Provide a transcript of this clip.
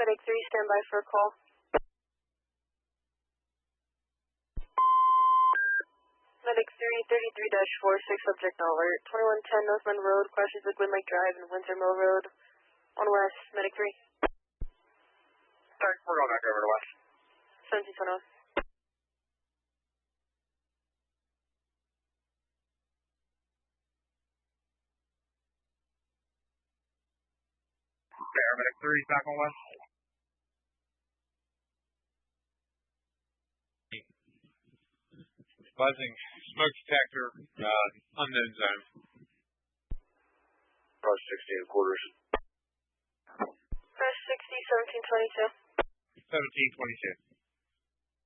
Medic 3, stand by for a call. Medic 333-46, subject alert. 2110 Northland Road, crashes Liquid Lake Drive and Windsor Mill Road. On west, Medic 3. Sorry, we're going back over to west. 1710. Okay, Medic 3 back on west. Buzzing, smoke detector, unknown zone. Approach 16 quarters. Crash 60, 1722. 1722.